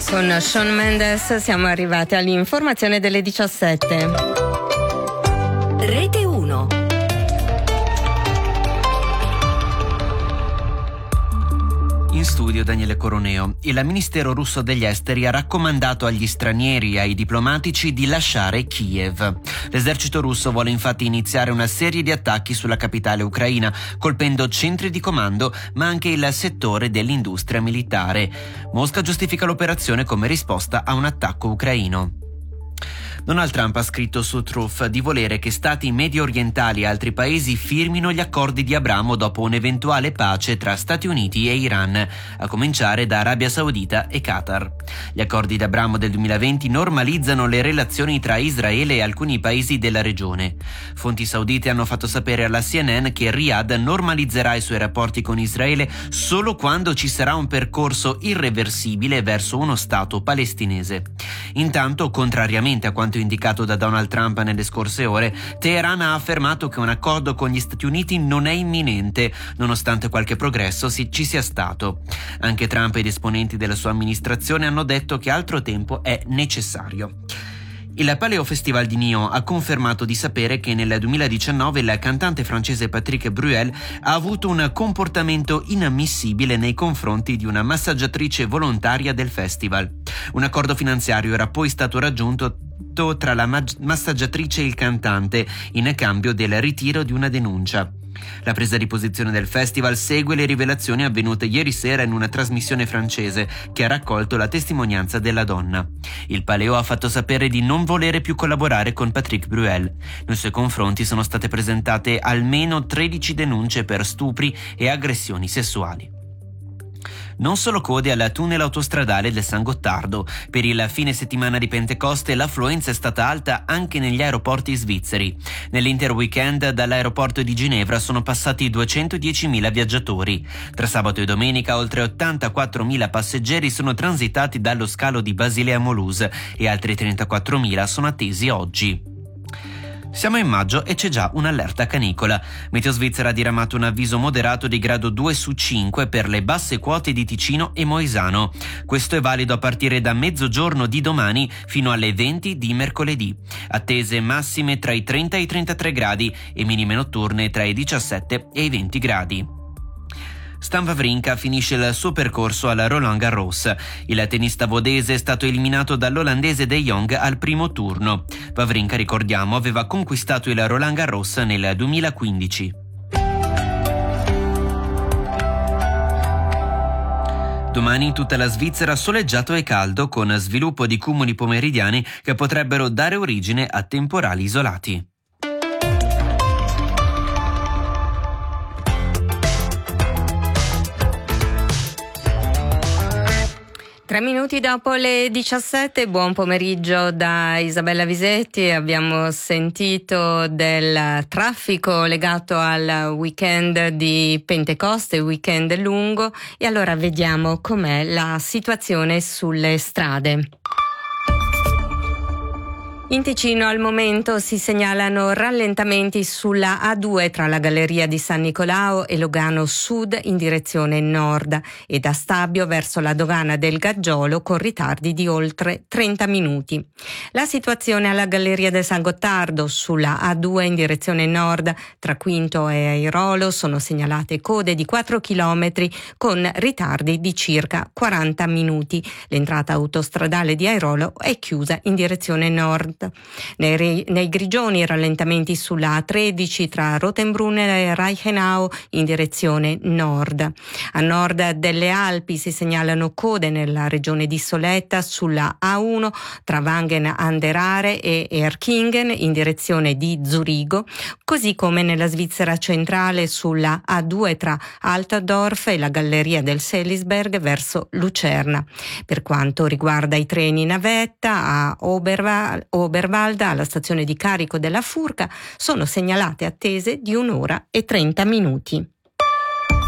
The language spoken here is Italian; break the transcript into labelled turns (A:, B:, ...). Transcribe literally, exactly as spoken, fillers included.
A: Con Shawn Mendes siamo arrivati all'informazione delle diciassette.
B: Rete uno.
C: In studio Daniele Coroneo. Il Ministero russo degli Esteri ha raccomandato agli stranieri e ai diplomatici di lasciare Kiev. L'esercito russo vuole infatti iniziare una serie di attacchi sulla capitale ucraina, colpendo centri di comando ma anche il settore dell'industria militare. Mosca giustifica l'operazione come risposta a un attacco ucraino. Donald Trump ha scritto su Truth di volere che stati medio orientali e altri paesi firmino gli accordi di Abramo dopo un'eventuale pace tra Stati Uniti e Iran, a cominciare da Arabia Saudita e Qatar. Gli accordi di Abramo del duemilaventi normalizzano le relazioni tra Israele e alcuni paesi della regione. Fonti saudite hanno fatto sapere alla C N N che Riyadh normalizzerà i suoi rapporti con Israele solo quando ci sarà un percorso irreversibile verso uno Stato palestinese. Intanto, contrariamente a quanto indicato da Donald Trump nelle scorse ore, Teheran ha affermato che un accordo con gli Stati Uniti non è imminente, nonostante qualche progresso si, ci sia stato. Anche Trump e gli esponenti della sua amministrazione hanno detto che altro tempo è necessario. Il Paleo Festival di Nyon ha confermato di sapere che nel duemiladiciannove il cantante francese Patrick Bruel ha avuto un comportamento inammissibile nei confronti di una massaggiatrice volontaria del festival. Un accordo finanziario era poi stato raggiunto tra la mag- massaggiatrice e il cantante in cambio del ritiro di una denuncia. La presa di posizione del festival segue le rivelazioni avvenute ieri sera in una trasmissione francese che ha raccolto la testimonianza della donna. Il Paleo ha fatto sapere di non volere più collaborare con Patrick Bruel. Nei suoi confronti sono state presentate almeno tredici denunce per stupri e aggressioni sessuali. Non solo code al tunnel autostradale del San Gottardo. Per il fine settimana di Pentecoste l'affluenza è stata alta anche negli aeroporti svizzeri. Nell'intero weekend dall'aeroporto di Ginevra sono passati duecentodiecimila viaggiatori. Tra sabato e domenica oltre ottantaquattromila passeggeri sono transitati dallo scalo di Basilea-Mulhouse e altri trentaquattromila sono attesi oggi. Siamo in maggio e c'è già un'allerta canicola. Meteo Svizzera ha diramato un avviso moderato di grado due su cinque per le basse quote di Ticino e Moisano. Questo è valido a partire da mezzogiorno di domani fino alle venti di mercoledì. Attese massime tra i trenta e i trentatré gradi e minime notturne tra i diciassette e i venti gradi. Stan Wawrinka finisce il suo percorso alla Roland Garros. Il tennista vodese è stato eliminato dall'olandese De Jong al primo turno. Wawrinka, ricordiamo, aveva conquistato il Roland Garros nel duemilaquindici. Domani in tutta la Svizzera soleggiato e caldo, con sviluppo di cumuli pomeridiani che potrebbero dare origine a temporali isolati.
A: Tre minuti dopo le diciassette, buon pomeriggio da Isabella Visetti. Abbiamo sentito del traffico legato al weekend di Pentecoste, weekend lungo, e allora vediamo com'è la situazione sulle strade. In Ticino al momento si segnalano rallentamenti sulla A due tra la galleria di San Nicolao e Lugano Sud in direzione nord e da Stabio verso la dogana del Gaggiolo con ritardi di oltre trenta minuti. La situazione alla galleria del San Gottardo sulla A due in direzione nord tra Quinto e Airolo sono segnalate code di quattro chilometri con ritardi di circa quaranta minuti. L'entrata autostradale di Airolo è chiusa in direzione nord. Nei, nei Grigioni rallentamenti sulla A tredici tra Rotenbrunner e Reichenau in direzione nord. A nord delle Alpi si segnalano code nella regione di Soletta sulla A uno tra Wangen an der Aare e Erkingen in direzione di Zurigo, così come nella Svizzera centrale sulla A due tra Altdorf e la galleria del Selisberg verso Lucerna. Per quanto riguarda i treni navetta, a Oberwald, Oberwalda, alla stazione di carico della Furka, sono segnalate attese di un'ora e trenta minuti.